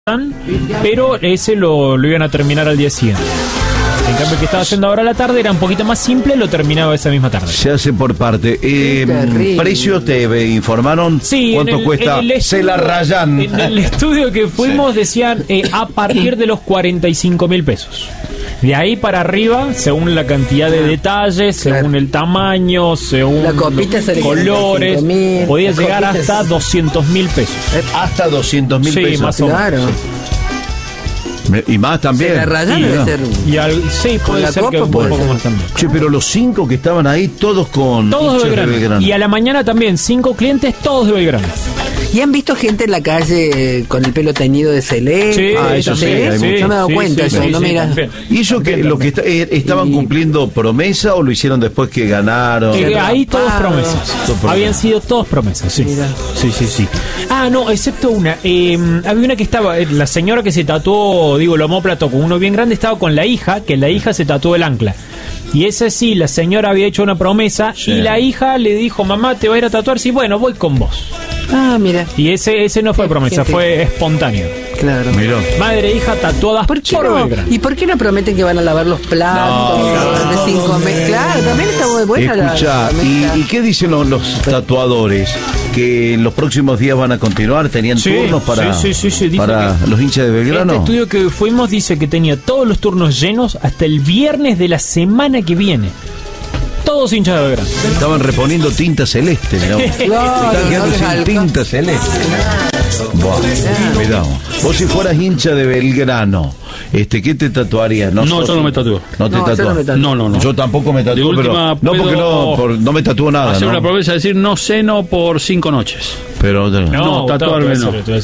pero ese lo iban a terminar al día siguiente. En cambio, el que estaba haciendo ahora a la tarde era un poquito más simple, lo terminaba esa misma tarde. Se hace por parte. ¿Precios te informaron? Sí, ¿Cuánto cuesta? Se la rayan. En el estudio que fuimos decían a partir de los 45.000 pesos. De ahí para arriba, según la cantidad de detalles, según el tamaño, según la copita los colores, podía llegar hasta 200.000 pesos. Hasta 200.000 pesos. Sí, más o menos. Claro. Y más también. Se la rayan debe ser. Sí, puede ser que un poco más también. Che, pero los 5 que estaban ahí, todos con todos de Belgrano. Y a la mañana también, 5 clientes, todos de Belgrano. ¿Y han visto gente en la calle con el pelo teñido de celeste? Sí, eso sí. No me he dado cuenta eso, no mira. ¿Y eso que lo que estaban cumpliendo promesa o lo hicieron después que ganaron? Ahí todos promesas. Habían sido todos promesas, sí. Sí. Ah, no, excepto una. Había una que estaba, la señora que se tatuó, el omóplato con uno bien grande, estaba con la hija, que la hija se tatuó el ancla. Y ese sí, la señora había hecho una promesa y la hija le dijo, mamá, ¿te va a ir a tatuar? Sí, bueno, voy con vos. Ah, mira. Y ese no fue promesa, fue espontáneo. Claro. Miró. Madre e hija tatuadas por Belgrano. ¿Y por qué no prometen que van a lavar los platos de 5 meses? Claro, también está muy buena. Escuchá, ¿y qué dicen los tatuadores? ¿Que los próximos días van a continuar? ¿Tenían turnos para los hinchas de Belgrano? Este estudio que fuimos dice que tenía todos los turnos llenos hasta el viernes de la semana que viene. Todos hinchas de Belgrano. Estaban reponiendo tinta celeste, ¿no? Están quedando sin tinta celeste. Cuidado. Vos si fueras hincha de Belgrano, ¿qué te tatuarías? No, yo no me tatúo. ¿No te tatúas? No. Yo tampoco me tatúo, pero no me tatúo nada. Hacer una promesa de decir no ceno por 5 noches. Pero tatuarme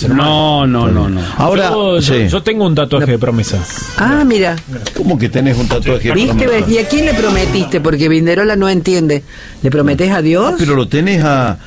no. Ahora yo tengo un tatuaje de promesa. Ah, mira. ¿Cómo que tenés un tatuaje de promesa? ¿Viste? ¿Y a quién le prometiste? Porque Vinderola no entiende. ¿Le prometés a Dios? Pero lo tenés a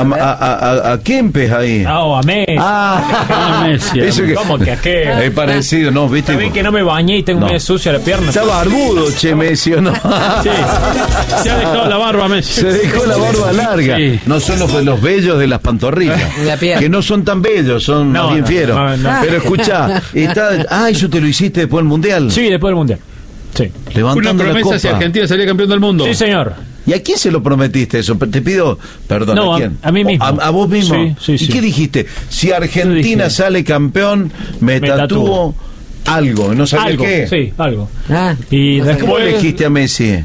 Kempes ahí. A Messi. Messi. ¿Cómo que a qué? Es parecido, ¿no? ¿Viste? También que no me bañé y tengo medio sucia la pierna. Está barbudo, Messi, ¿o no? Sí. Se ha dejado la barba, Messi. Se dejó la barba larga. Sí. No son los vellos de las pantorrillas. Que no son tan bellos, son más bien fieros. Pero escuchá, eso te lo hiciste después del Mundial. Sí, después del Mundial. Sí. Levantando una promesa si Argentina sería campeón del mundo. Sí, señor. ¿Y a quién se lo prometiste eso? Te pido perdón. No, ¿a quién? A mí mismo. ¿A vos mismo? Sí. ¿Y qué dijiste? Si Argentina sale campeón, me tatúo algo. ¿No sabía qué? Sí, algo. Y después, ¿cómo elegiste a Messi?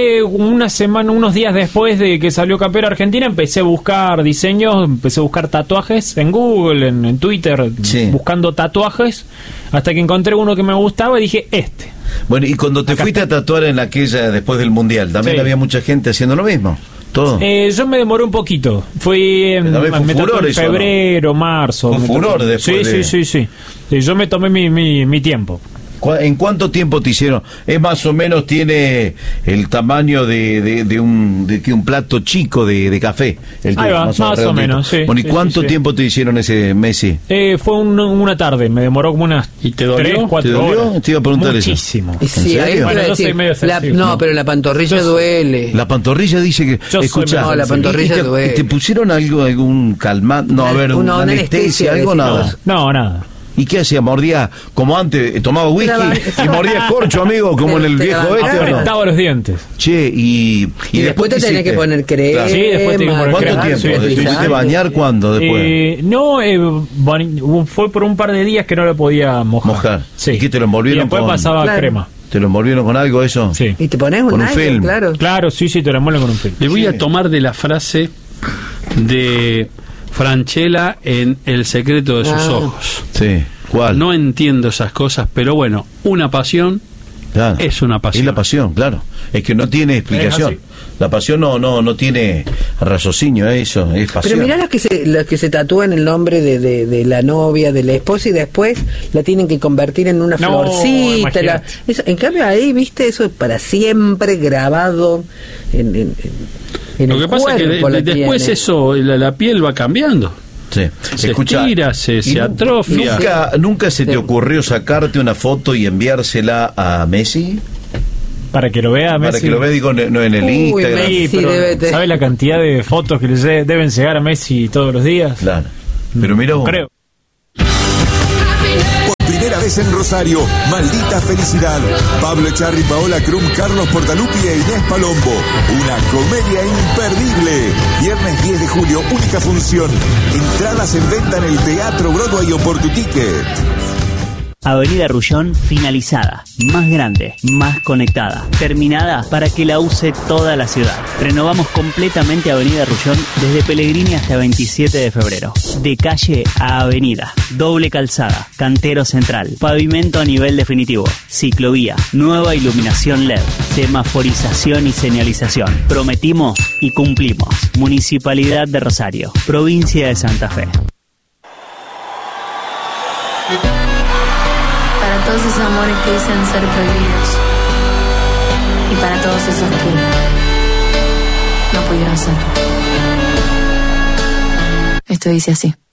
Unos días después de que salió campeón Argentina, empecé a buscar diseños, empecé a buscar tatuajes en Google, en Twitter, buscando tatuajes, hasta que encontré uno que me gustaba y dije, Bueno, y cuando te fuiste a tatuar en aquella después del Mundial, también había mucha gente haciendo lo mismo. Todo. Yo me demoré un poquito. Me tatué en febrero, marzo. Fue furor después. Sí. Yo me tomé mi tiempo. ¿En cuánto tiempo te hicieron? Es más o menos, tiene el tamaño de un plato chico de café. Ahí va, más o menos, sí. Bueno, ¿y cuánto tiempo te hicieron ese Messi? Fue una tarde, me demoró como unas 3-4 horas. Te iba a preguntar Muchísimo. eso. ¿En serio? Bueno, yo soy medio sensible. Pero la pantorrilla duele. La pantorrilla dice que... La pantorrilla duele. ¿Te pusieron algún calmante? No, a ver, una anestesia, algo, nada. No, nada. ¿Y qué hacía? ¿Mordía como antes? ¿Tomaba whisky? ¿Y mordía corcho, amigo? Como en el viejo apretaba los dientes. Che, y después te tenés que poner crema. Claro. Sí, después tenés que poner crema. ¿Cuánto tiempo? ¿Te hiciste bañar cuándo después? Fue por un par de días que no lo podía mojar. Sí. ¿Y qué te lo envolvieron? Y después pasaba crema. ¿Te lo envolvieron con algo eso? Sí. ¿Y te pones un film? Claro, sí, te lo envuelven con un film. Le voy a tomar de la frase de Francella en El secreto de sus ojos. Sí. ¿Cuál? No entiendo esas cosas, pero bueno, una pasión es una pasión. Es la pasión, claro. Es que no tiene explicación. La pasión no tiene raciocinio, eso es pasión. Pero mirá los que se tatúan el nombre de la novia, de la esposa, y después la tienen que convertir en una florcita. En cambio ahí, viste, eso es para siempre grabado en lo que pasa es que después eso, la piel va cambiando. Sí. Se estira, se atrofia. ¿Nunca se te ocurrió sacarte una foto y enviársela a Messi? Para que lo vea Messi. Para que lo vea, digo, no en el Instagram. Pero ¿sabe la cantidad de fotos que le deben llegar a Messi todos los días? Claro. Pero mira vos. Creo. Bares en Rosario, Maldita Felicidad. Pablo Echarri, Paola Krum, Carlos Portaluppi e Inés Palombo. Una comedia imperdible. Viernes 10 de julio, única función. Entradas en venta en el Teatro Broadway o por tu ticket. Avenida Rullón finalizada, más grande, más conectada, terminada para que la use toda la ciudad. Renovamos completamente Avenida Rullón desde Pellegrini hasta 27 de febrero. De calle a avenida, doble calzada, cantero central, pavimento a nivel definitivo, ciclovía, nueva iluminación LED, semaforización y señalización. Prometimos y cumplimos. Municipalidad de Rosario, provincia de Santa Fe. Para todos esos amores que dicen ser prohibidos y para todos esos que no pudieron ser. Esto dice así.